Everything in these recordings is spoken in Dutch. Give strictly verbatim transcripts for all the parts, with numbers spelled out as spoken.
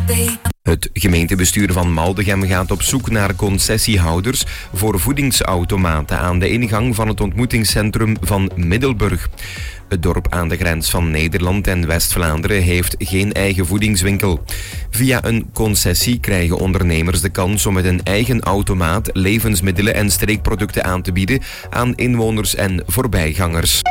Het gemeentebestuur van Maldegem gaat op zoek naar concessiehouders voor voedingsautomaten aan de ingang van het ontmoetingscentrum van Middelburg. Het dorp aan de grens van Nederland en West-Vlaanderen heeft geen eigen voedingswinkel. Via een concessie krijgen ondernemers de kans om met een eigen automaat levensmiddelen en streekproducten aan te bieden aan inwoners en voorbijgangers.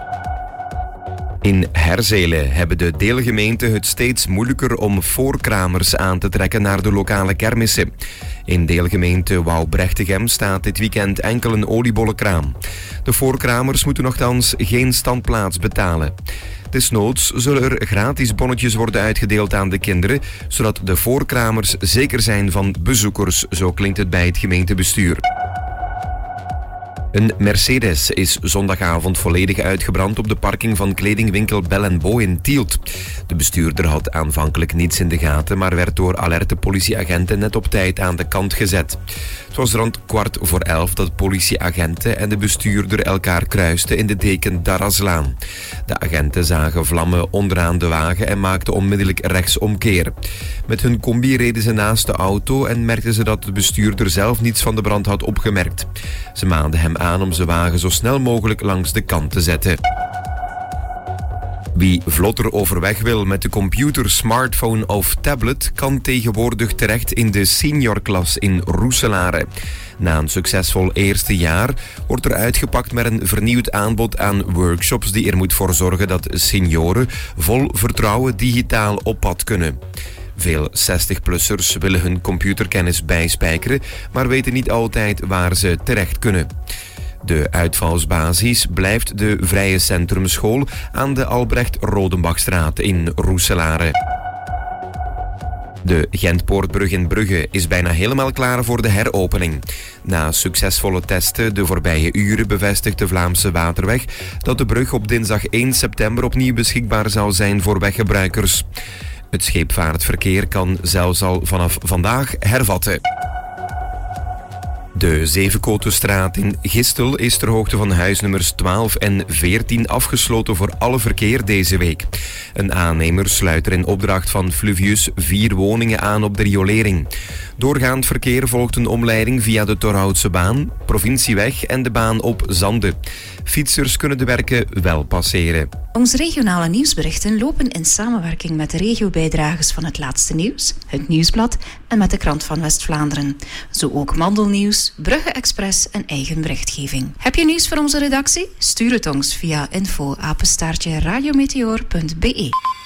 In Herzelen hebben de deelgemeenten het steeds moeilijker om voorkramers aan te trekken naar de lokale kermissen. In deelgemeente Wouw-Brechtegem staat dit weekend enkel een oliebollenkraam. De voorkramers moeten nochtans geen standplaats betalen. Desnoods zullen er gratis bonnetjes worden uitgedeeld aan de kinderen, zodat de voorkramers zeker zijn van bezoekers, zo klinkt het bij het gemeentebestuur. Een Mercedes is zondagavond volledig uitgebrand op de parking van kledingwinkel Bell and Bow in Tielt. De bestuurder had aanvankelijk niets in de gaten, maar werd door alerte politieagenten net op tijd aan de kant gezet. Het was rond kwart voor elf dat politieagenten en de bestuurder elkaar kruisten in de Deken Daraslaan. De agenten zagen vlammen onderaan de wagen en maakten onmiddellijk rechtsomkeer. Met hun combi reden ze naast de auto en merkten ze dat de bestuurder zelf niets van de brand had opgemerkt. Ze maanden hem aan om zijn wagen zo snel mogelijk langs de kant te zetten. Wie vlotter overweg wil met de computer, smartphone of tablet kan tegenwoordig terecht in de seniorklas in Roeselare. Na een succesvol eerste jaar wordt er uitgepakt met een vernieuwd aanbod aan workshops die er moet voor zorgen dat senioren vol vertrouwen digitaal op pad kunnen. Veel zestig-plussers willen hun computerkennis bijspijkeren, maar weten niet altijd waar ze terecht kunnen. De uitvalsbasis blijft de Vrije Centrumschool aan de Albrecht-Rodenbachstraat in Roeselare. De Gentpoortbrug in Brugge is bijna helemaal klaar voor de heropening. Na succesvolle testen de voorbije uren bevestigt de Vlaamse Waterweg dat de brug op dinsdag één september opnieuw beschikbaar zal zijn voor weggebruikers. Het scheepvaartverkeer kan zelfs al vanaf vandaag hervatten. De Zevenkotenstraat in Gistel is ter hoogte van huisnummers twaalf en veertien afgesloten voor alle verkeer deze week. Een aannemer sluit er in opdracht van Fluvius vier woningen aan op de riolering. Doorgaand verkeer volgt een omleiding via de Torhoutse baan, Provincieweg en de baan op Zande. Fietsers kunnen de werken wel passeren. Onze regionale nieuwsberichten lopen in samenwerking met de regiobijdragers van Het Laatste Nieuws, het Nieuwsblad en met de Krant van West-Vlaanderen. Zo ook Mandelnieuws, Brugge Express en eigen berichtgeving. Heb je nieuws voor onze redactie? Stuur het ons via info apenstaartje radiometeor punt be.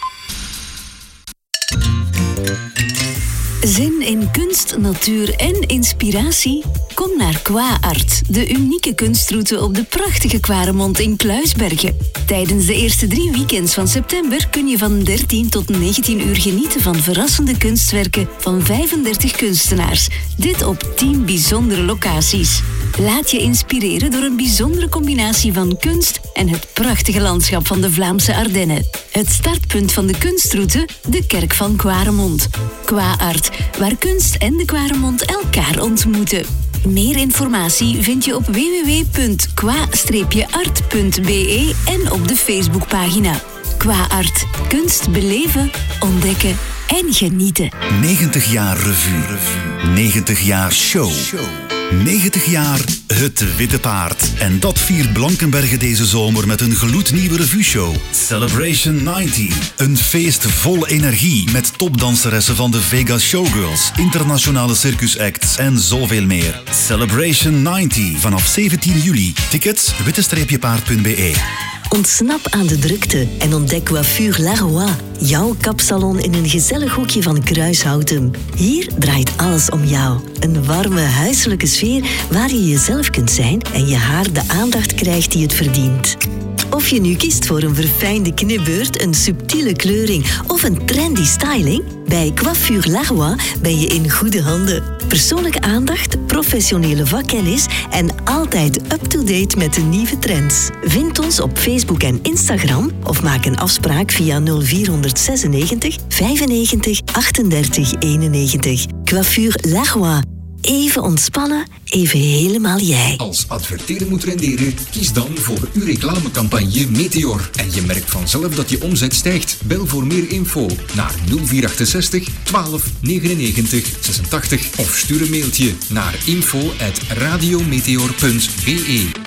Zin in kunst, natuur en inspiratie? Kom naar Qua-Art, de unieke kunstroute op de prachtige Kwaremond in Kluisbergen. Tijdens de eerste drie weekends van september kun je van dertien tot negentien uur genieten van verrassende kunstwerken van vijfendertig kunstenaars. Dit op tien bijzondere locaties. Laat je inspireren door een bijzondere combinatie van kunst en het prachtige landschap van de Vlaamse Ardennen. Het startpunt van de kunstroute, de Kerk van Kwaremond. Qua-Art, waar kunst en de Kwaremond elkaar ontmoeten. Meer informatie vind je op w w w punt qua art punt be en op de Facebookpagina. Qua-Art, kunst beleven, ontdekken en genieten. negentig jaar revue, negentig jaar show. negentig jaar Het Witte Paard. En dat viert Blankenberge deze zomer met een gloednieuwe revueshow. Celebration negentig. Een feest vol energie met topdanseressen van de Vegas Showgirls, internationale circusacts en zoveel meer. Celebration negentig. Vanaf zeventien juli. Tickets witte paard punt be. Ontsnap aan de drukte en ontdek Coiffure Laroy. Jouw kapsalon in een gezellig hoekje van Kruishouten. Hier draait alles om jou. Een warme, huiselijke sfeer waar je jezelf kunt zijn en je haar de aandacht krijgt die het verdient. Of je nu kiest voor een verfijnde knipbeurt, een subtiele kleuring of een trendy styling, bij Coiffure Laroy ben je in goede handen. Persoonlijke aandacht, professionele vakkennis en altijd up-to-date met de nieuwe trends. Vind ons op Facebook en Instagram of maak een afspraak via nul vier zesennegentig vijfennegentig achtendertig eenennegentig. Coiffure Laroy. Even ontspannen, even helemaal jij. Als adverteren moet renderen, kies dan voor uw reclamecampagne Meteor. En je merkt vanzelf dat je omzet stijgt. Bel voor meer info naar nul vier achtenzestig twaalf negenennegentig zesentachtig of stuur een mailtje naar info at radiometeor punt be.